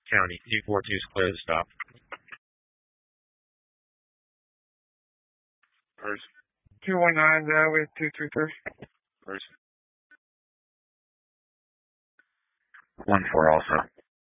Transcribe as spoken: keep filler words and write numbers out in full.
County, two four two is clear to stop. Person. two one nine uh, with two three three. Person. One four also.